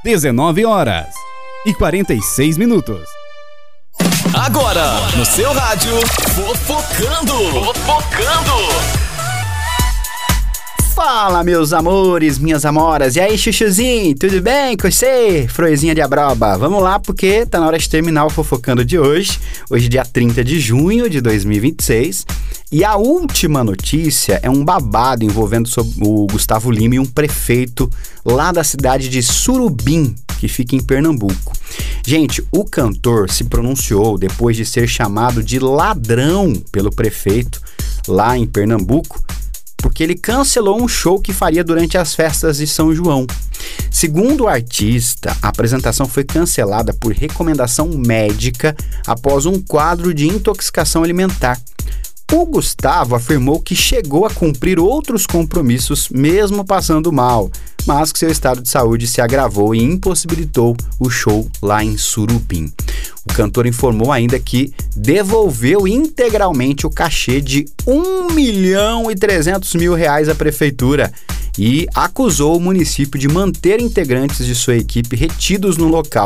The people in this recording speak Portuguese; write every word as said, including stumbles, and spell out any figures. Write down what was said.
dezenove horas e quarenta e seis minutos. Agora, no seu rádio, Fofocando. Fofocando. Fala, meus amores, minhas amoras. E aí, chuchuzinho, tudo bem com você? Froezinha de abroba. Vamos lá, porque tá na hora de terminar o Fofocando de hoje. Hoje, dia trinta de junho de dois mil e vinte e seis. E a última notícia é um babado envolvendo o Gustavo Lima e um prefeito lá da cidade de Surubim, que fica em Pernambuco. Gente, o cantor se pronunciou depois de ser chamado de ladrão pelo prefeito lá em Pernambuco, porque ele cancelou um show que faria durante as festas de São João. Segundo o artista, a apresentação foi cancelada por recomendação médica após um quadro de intoxicação alimentar. O Gustavo afirmou que chegou a cumprir outros compromissos mesmo passando mal, mas que seu estado de saúde se agravou e impossibilitou o show lá em Surubim. O cantor informou ainda que devolveu integralmente o cachê de um milhão e trezentos mil reais à prefeitura e acusou o município de manter integrantes de sua equipe retidos no local.